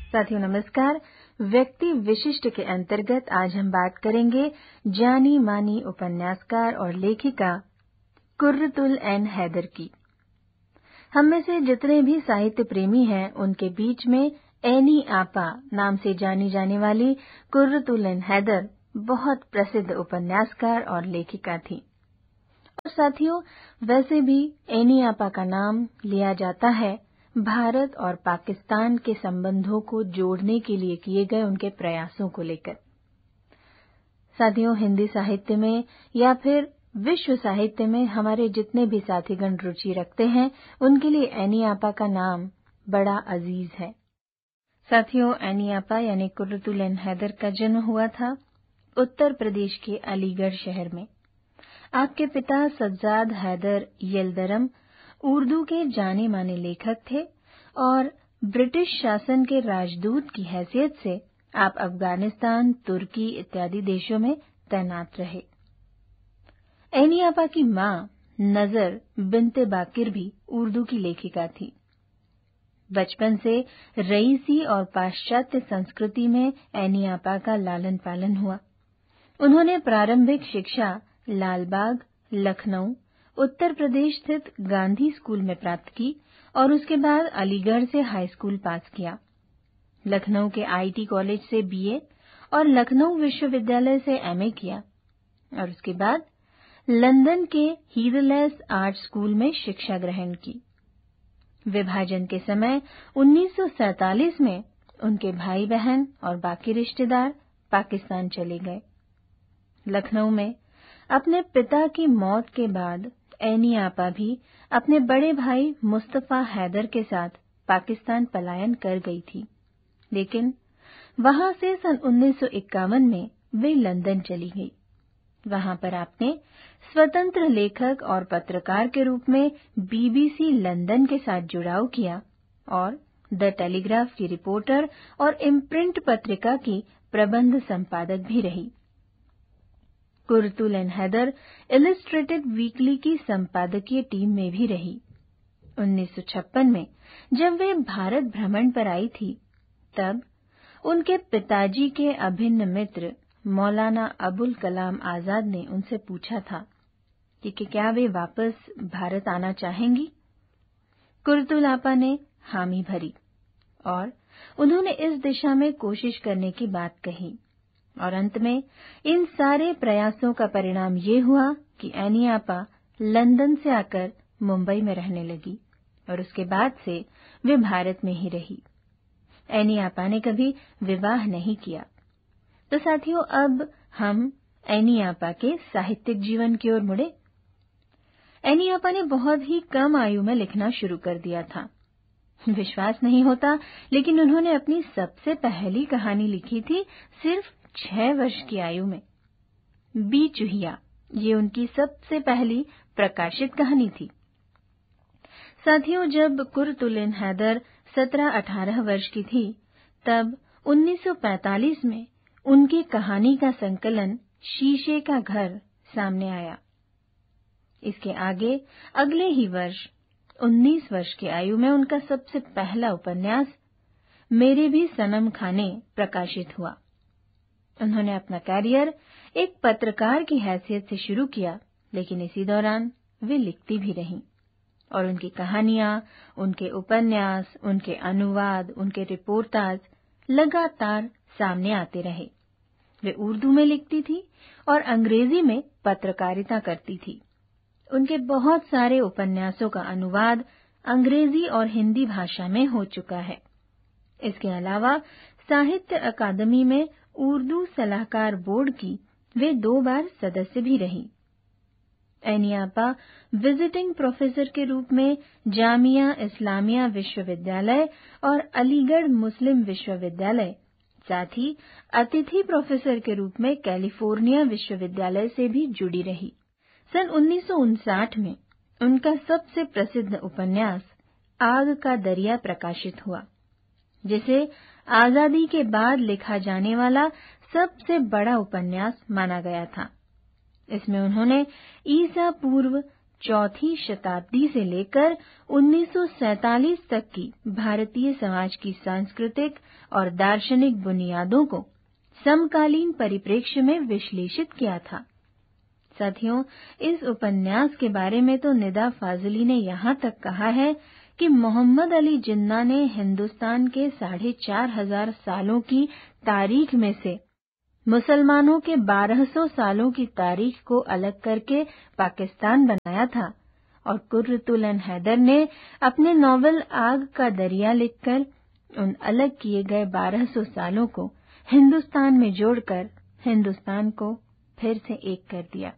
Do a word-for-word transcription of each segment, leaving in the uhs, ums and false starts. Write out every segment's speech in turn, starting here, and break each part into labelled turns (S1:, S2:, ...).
S1: साथियों नमस्कार। व्यक्ति विशिष्ट के अंतर्गत आज हम बात करेंगे जानी मानी उपन्यासकार और लेखिका कुर्रतुल एन हैदर की। हम में से जितने भी साहित्य प्रेमी हैं उनके बीच में एनी आपा नाम से जानी जाने वाली कुर्रतुल एन हैदर बहुत प्रसिद्ध उपन्यासकार और लेखिका थी। और साथियों, वैसे भी एनी आपा का नाम लिया जाता है भारत और पाकिस्तान के संबंधों को जोड़ने के लिए किए गए उनके प्रयासों को लेकर। साथियों, हिंदी साहित्य में या फिर विश्व साहित्य में हमारे जितने भी साथीगण रुचि रखते हैं उनके लिए एनी आपा का नाम बड़ा अजीज है। साथियों, एनी आपा यानी कुर्रतुल एन हैदर का जन्म हुआ था उत्तर प्रदेश के अलीगढ़ शहर में। आपके पिता सज्जाद हैदर यिल्दिरम उर्दू के जाने माने लेखक थे और ब्रिटिश शासन के राजदूत की हैसियत से आप अफगानिस्तान, तुर्की इत्यादि देशों में तैनात रहे। एनी आपा की मां नजर बिन्ते बाकिर भी उर्दू की लेखिका थी। बचपन से रईसी और पाश्चात्य संस्कृति में एनी आपा का लालन पालन हुआ। उन्होंने प्रारंभिक शिक्षा लालबाग, लखनऊ, उत्तर प्रदेश स्थित गांधी स्कूल में प्राप्त की और उसके बाद अलीगढ़ से हाई स्कूल पास किया। लखनऊ के आईटी कॉलेज से बीए और लखनऊ विश्वविद्यालय से एमए किया और उसके बाद लंदन के हीथलेस आर्ट स्कूल में शिक्षा ग्रहण की। विभाजन के समय उन्नीस सौ सैंतालीस में उनके भाई बहन और बाकी रिश्तेदार पाकिस्तान चले गए। लखनऊ में अपने पिता की मौत के बाद एनी आपा भी अपने बड़े भाई मुस्तफा हैदर के साथ पाकिस्तान पलायन कर गई थी, लेकिन वहां से सन उन्नीस सौ इक्यावन में वे लंदन चली गई। वहां पर आपने स्वतंत्र लेखक और पत्रकार के रूप में बीबीसी लंदन के साथ जुड़ाव किया और द टेलीग्राफ की रिपोर्टर और इम्प्रिंट पत्रिका की प्रबंध संपादक भी रही। Qurratul N Haider illustrated weekly की संपादकीय टीम में भी रही। उन्नीस सौ छप्पन में जब वे भारत भ्रमण पर आई थी, तब उनके पिताजी के अभिन्न मित्र मौलाना अबुल कलाम आजाद ने उनसे पूछा था कि क्या वे वापस भारत आना चाहेंगी। कुर्रतुल आपा ने हामी भरी और उन्होंने इस दिशा में कोशिश करने की बात कही और अंत में इन सारे प्रयासों का परिणाम ये हुआ कि एनी आपा लंदन से आकर मुंबई में रहने लगी और उसके बाद से वे भारत में ही रही। एनी आपा ने कभी विवाह नहीं किया। तो साथियों, अब हम एनी आपा के साहित्यिक जीवन की ओर मुड़े। एनी आपा ने बहुत ही कम आयु में लिखना शुरू कर दिया था। विश्वास नहीं होता, लेकिन उन्होंने अपनी सबसे पहली कहानी लिखी थी सिर्फ छह वर्ष की आयु में। बी चूहिया, ये उनकी सबसे पहली प्रकाशित कहानी थी। साथियों, जब कुर्रतुल एन हैदर सत्रह अठारह वर्ष की थी, तब उन्नीस सौ पैंतालीस में उनकी कहानी का संकलन शीशे का घर सामने आया। इसके आगे अगले ही वर्ष उन्नीस वर्ष की आयु में उनका सबसे पहला उपन्यास मेरे भी सनम खाने प्रकाशित हुआ। उन्होंने अपना कैरियर एक पत्रकार की हैसियत से शुरू किया, लेकिन इसी दौरान वे लिखती भी रहीं और उनकी कहानियां, उनके उपन्यास, उनके अनुवाद, उनके रिपोर्टाज लगातार सामने आते रहे। वे उर्दू में लिखती थी और अंग्रेजी में पत्रकारिता करती थी। उनके बहुत सारे उपन्यासों का अनुवाद अंग्रेजी और हिंदी भाषा में हो चुका है। इसके अलावा साहित्य अकादमी में उर्दू सलाहकार बोर्ड की वे दो बार सदस्य भी रही। एनी आपा विजिटिंग प्रोफेसर के रूप में जामिया इस्लामिया विश्वविद्यालय और अलीगढ़ मुस्लिम विश्वविद्यालय, साथ ही अतिथि प्रोफेसर के रूप में कैलिफोर्निया विश्वविद्यालय से भी जुड़ी रही। सन उन्नीस सौ उनसठ में उनका सबसे प्रसिद्ध उपन्यास आग का दरिया प्रकाशित हुआ, जिसे आजादी के बाद लिखा जाने वाला सबसे बड़ा उपन्यास माना गया था। इसमें उन्होंने ईसा पूर्व चौथी शताब्दी से लेकर उन्नीस सौ सैंतालीस तक की भारतीय समाज की सांस्कृतिक और दार्शनिक बुनियादों को समकालीन परिप्रेक्ष्य में विश्लेषित किया था। साथियों, इस उपन्यास के बारे में तो निदा फाजली ने यहाँ तक कहा है कि मोहम्मद अली जिन्ना ने हिंदुस्तान के साढ़े चार हजार सालों की तारीख में से मुसलमानों के बारह सौ सालों की तारीख को अलग करके पाकिस्तान बनाया था, और कुर्रतुल ऐन हैदर ने अपने नॉवल आग का दरिया लिखकर उन अलग किए गए बारह सौ सालों को हिंदुस्तान में जोड़कर हिंदुस्तान को फिर से एक कर दिया।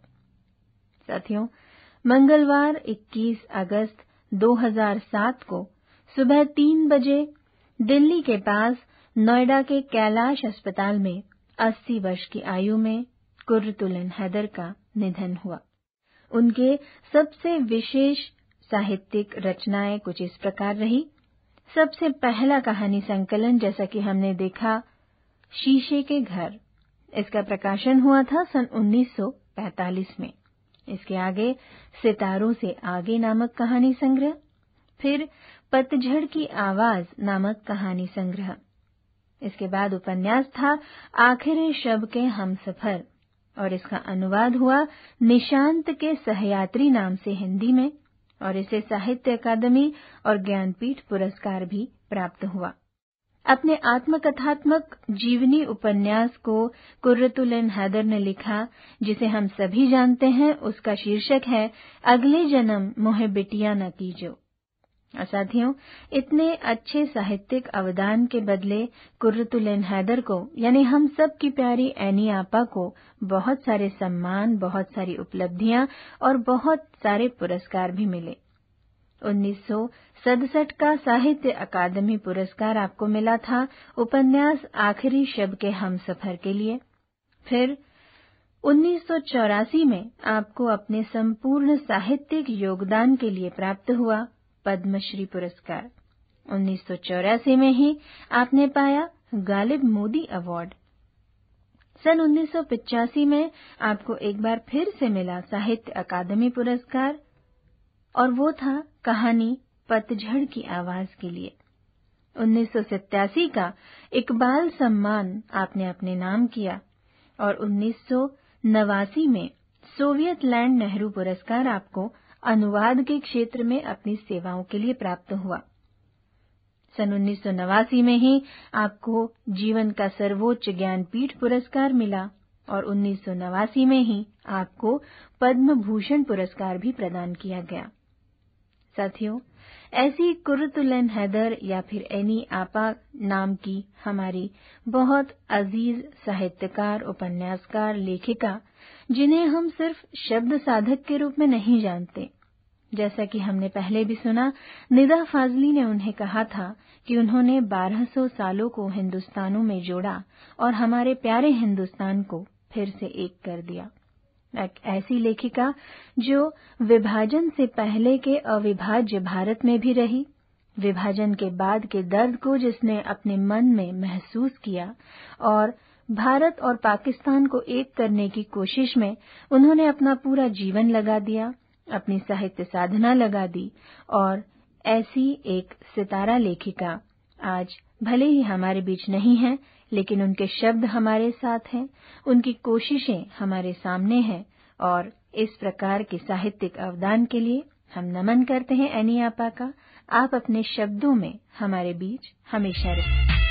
S1: साथियों, मंगलवार इक्कीस अगस्त दो हज़ार सात को सुबह तीन बजे दिल्ली के पास नोएडा के कैलाश अस्पताल में अस्सी वर्ष की आयु में कुर्रतुल ऐन हैदर का निधन हुआ। उनके सबसे विशेष साहित्यिक रचनाएं कुछ इस प्रकार रही। सबसे पहला कहानी संकलन, जैसा कि हमने देखा, शीशे के घर, इसका प्रकाशन हुआ था सन उन्नीस सौ पैंतालीस में। इसके आगे सितारों से आगे नामक कहानी संग्रह, फिर पतझड़ की आवाज नामक कहानी संग्रह। इसके बाद उपन्यास था आखिरी शब के हमसफर, और इसका अनुवाद हुआ निशांत के सहयात्री नाम से हिंदी में, और इसे साहित्य अकादमी और ज्ञानपीठ पुरस्कार भी प्राप्त हुआ। अपने आत्मकथात्मक जीवनी उपन्यास को कुर्रतुल ऐन हैदर ने लिखा, जिसे हम सभी जानते हैं। उसका शीर्षक है अगले जन्म मोहे बिटिया न कीजो। और साथियों, इतने अच्छे साहित्यिक अवदान के बदले कुर्रतुल ऐन हैदर को, यानी हम सब की प्यारी एनी आपा को, बहुत सारे सम्मान, बहुत सारी उपलब्धियां और बहुत सारे पुरस्कार भी मिले। उन्नीस सौ सड़सठ का साहित्य अकादमी पुरस्कार आपको मिला था उपन्यास आखिरी शब के हमसफर के लिए। फिर उन्नीस सौ चौरासी में आपको अपने संपूर्ण साहित्यिक योगदान के लिए प्राप्त हुआ पद्मश्री पुरस्कार। उन्नीस सौ चौरासी में ही आपने पाया गालिब मोदी अवार्ड। सन उन्नीस सौ पचासी में आपको एक बार फिर से मिला साहित्य अकादमी पुरस्कार, और वो था कहानी पतझड़ की आवाज के लिए। उन्नीस सौ सत्तासी का इकबाल सम्मान आपने अपने नाम किया, और उन्नीस सौ नवासी में सोवियत लैंड नेहरू पुरस्कार आपको अनुवाद के क्षेत्र में अपनी सेवाओं के लिए प्राप्त हुआ। सन उन्नीस सौ नवासी में ही आपको जीवन का सर्वोच्च ज्ञानपीठ पुरस्कार मिला, और उन्नीस सौ नवासी में ही आपको पद्म भूषण पुरस्कार भी प्रदान किया गया। साथियों, ऐसी कुर्रतुल ऐन हैदर या फिर एनी आपा नाम की हमारी बहुत अजीज साहित्यकार, उपन्यासकार, लेखिका, जिन्हें हम सिर्फ शब्द साधक के रूप में नहीं जानते। जैसा कि हमने पहले भी सुना, निदा फाजली ने उन्हें कहा था कि उन्होंने बारह सौ सालों को हिंदुस्तानों में जोड़ा और हमारे प्यारे हिंदुस्तान को फिर से एक कर दिया। एक ऐसी लेखिका जो विभाजन से पहले के अविभाज्य भारत में भी रही, विभाजन के बाद के दर्द को जिसने अपने मन में महसूस किया, और भारत और पाकिस्तान को एक करने की कोशिश में उन्होंने अपना पूरा जीवन लगा दिया, अपनी साहित्य साधना लगा दी। और ऐसी एक सितारा लेखिका आज भले ही हमारे बीच नहीं है, लेकिन उनके शब्द हमारे साथ हैं, उनकी कोशिशें हमारे सामने हैं, और इस प्रकार के साहित्यिक अवदान के लिए हम नमन करते हैं एनी आपा का। आप अपने शब्दों में हमारे बीच हमेशा रहें।